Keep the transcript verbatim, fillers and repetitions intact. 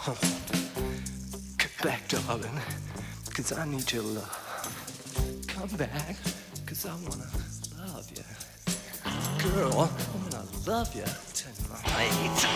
Come back, darling, 'cause I need your love. Come back, 'cause I wanna love you. Girl, I wanna love you tonight.